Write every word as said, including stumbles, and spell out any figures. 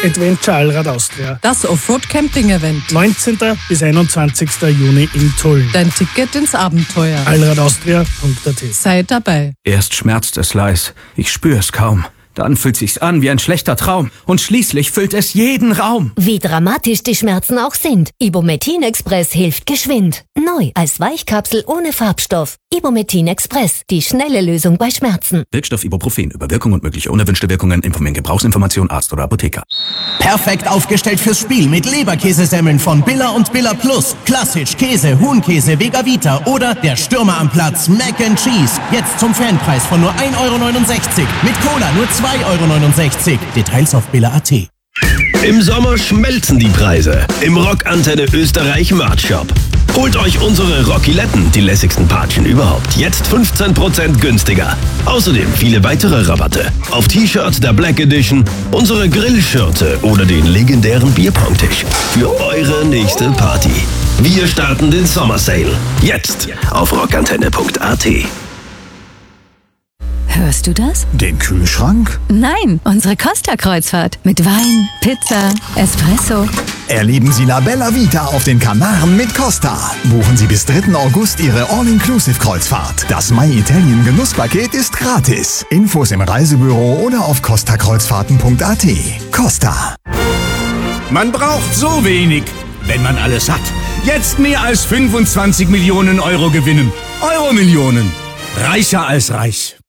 Adventure Allrad Austria. Das Offroad-Camping-Event. neunzehnten bis einundzwanzigsten Juni in Tulln. Dein Ticket ins Abenteuer. allradaustria punkt at. Sei dabei. Erst schmerzt es leis, ich spür's kaum. Dann fühlt sich's an wie ein schlechter Traum. Und schließlich füllt es jeden Raum. Wie dramatisch die Schmerzen auch sind, Ibumetin Express hilft geschwind. Neu als Weichkapsel ohne Farbstoff. Ibumetin Express, die schnelle Lösung bei Schmerzen. Wirkstoff Ibuprofen. Über Wirkung und mögliche unerwünschte Wirkungen informieren Gebrauchsinformation Arzt oder Apotheker. Perfekt aufgestellt fürs Spiel mit Leberkäsesemmeln von Billa und Billa Plus. Klassisch, Käse, Huhnkäse, Vega Vita oder der Stürmer am Platz, Mac and Cheese. Jetzt zum Fanpreis von nur ein Euro neunundsechzig. Mit Cola nur zwei Euro neunundsechzig. Details auf billa punkt at. Im Sommer schmelzen die Preise im Rockantenne Österreich Merch Shop. Holt euch unsere Rockiletten, die lässigsten Patschen überhaupt, jetzt fünfzehn Prozent günstiger. Außerdem viele weitere Rabatte auf T-Shirt der Black Edition, unsere Grillschürze oder den legendären Bierpongtisch für eure nächste Party. Wir starten den Sommer Sale jetzt auf rockantenne punkt at. Hörst du das? Den Kühlschrank? Nein, unsere Costa-Kreuzfahrt. Mit Wein, Pizza, Espresso. Erleben Sie La Bella Vita auf den Kanaren mit Costa. Buchen Sie bis dritten August Ihre All-Inclusive-Kreuzfahrt. Das My Italien Genusspaket ist gratis. Infos im Reisebüro oder auf costa kreuzfahrten punkt at. Costa. Man braucht so wenig, wenn man alles hat. Jetzt mehr als fünfundzwanzig Millionen Euro gewinnen. Euro-Millionen. Reicher als reich.